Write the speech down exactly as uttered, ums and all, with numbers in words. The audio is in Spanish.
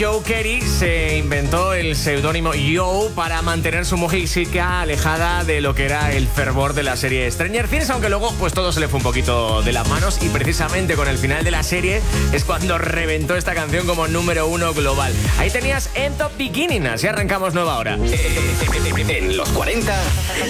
Joe Carey se inventó el seudónimo Joe para mantener su música alejada de lo que era el fervor de la serie Stranger Things, aunque luego pues todo se le fue un poquito de las manos y precisamente con el final de la serie es cuando reventó esta canción como número uno global. Ahí tenías End of Beginning, así arrancamos nueva hora. En los cuarenta,